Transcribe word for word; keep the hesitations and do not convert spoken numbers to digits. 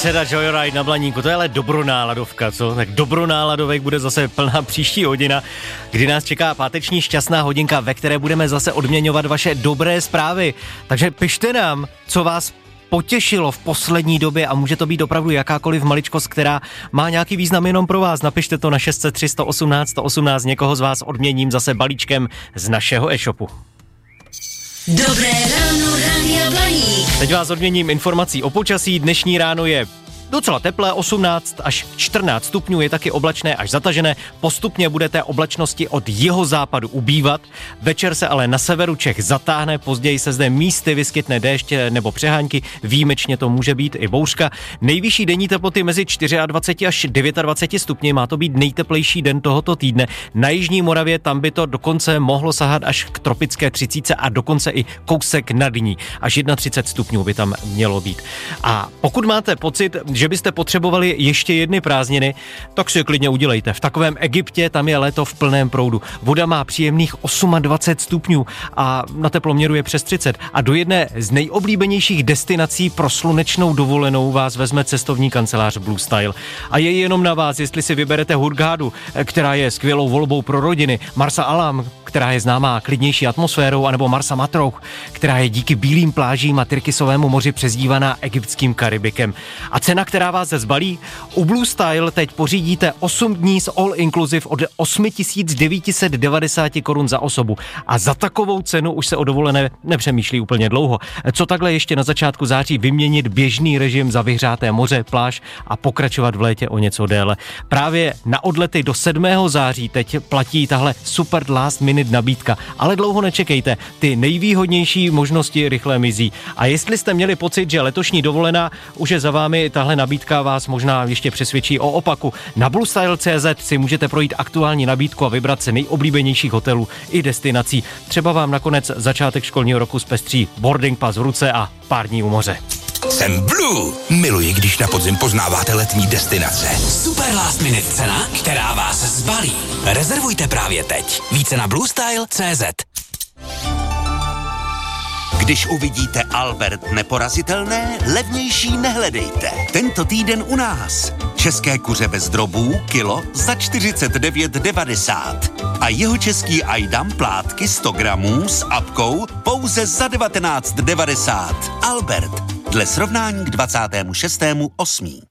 Seda Joyride na Blaníku, to je ale dobronáladovka, co? Tak dobronáladovek bude zase plná příští hodina, kdy nás čeká páteční šťastná hodinka, ve které budeme zase odměňovat vaše dobré zprávy. Takže pište nám, co vás potěšilo v poslední době a může to být opravdu jakákoliv maličkost, která má nějaký význam jenom pro vás. Napište to na šest set tři sto osmnáct sto osmnáct, někoho z vás odměním zase balíčkem z našeho e-shopu. Dobré ráno, Rádia Blaník. Teď vás odměním informací o počasí. Dnešní ráno je docela teplé, osmnáct až čtrnáct stupňů, je taky oblačné až zatažené. Postupně bude té oblačnosti od jihozápadu ubývat. Večer se ale na severu Čech zatáhne, později se zde místy vyskytne déšť nebo přehánky, výjimečně to může být i bouřka. Nejvyšší denní teploty mezi dvacet čtyři až dvacet devět stupni, má to být nejteplejší den tohoto týdne. Na jižní Moravě tam by to dokonce mohlo sahat až k tropické třicítce a dokonce i kousek nad ní. Až třicet jedna stupňů by tam mělo být. A pokud máte pocit, že byste potřebovali ještě jedny prázdniny, tak si je klidně udělejte. V takovém Egyptě tam je léto v plném proudu. Voda má příjemných dvacet osm stupňů a na teploměru je přes třicet. A do jedné z nejoblíbenějších destinací pro slunečnou dovolenou vás vezme cestovní kancelář Blue Style. A je jenom na vás, jestli si vyberete Hurghadu, která je skvělou volbou pro rodiny, Marsa Alam, která je známá klidnější atmosférou, anebo Marsa Matrouh, která je díky bílým plážím a Tyrkisovému moři přezdívaná egyptským Karibikem. A cena, která vás zbalí? U Blue Style teď pořídíte osm dní s all inclusive od osm tisíc devět set devadesát korun za osobu. A za takovou cenu už se o dovolené nepřemýšlí úplně dlouho. Co takhle ještě na začátku září vyměnit běžný režim za vyhřáté moře, pláž a pokračovat v létě o něco déle? Právě na odlety do sedmého září teď platí tahle super last minute nabídka, ale dlouho nečekejte, ty nejvýhodnější možnosti rychle mizí. A jestli jste měli pocit, že letošní dovolená už je za vámi, tahle nabídka vás možná ještě přesvědčí o opaku. Na bluestyle tečka cé zet si můžete projít aktuální nabídku a vybrat se nejoblíbenějších hotelů i destinací. Třeba vám nakonec začátek školního roku zpestří boarding pass v ruce a pár dní u moře. Jsem Blue. Miluji, když na podzim poznáváte letní destinace. Super last minute cena, která vás zbalí. Rezervujte právě teď. Více na bluestyle tečka cé zet. Když uvidíte Albert neporazitelné, levnější nehledejte. Tento týden u nás. České kuře bez drobů, kilo za čtyřicet devět devadesát. A jeho český Ajdam plátky sto gramů s apkou pouze za devatenáct devadesát. Albert. Dle srovnání k dvacátému šestému osmého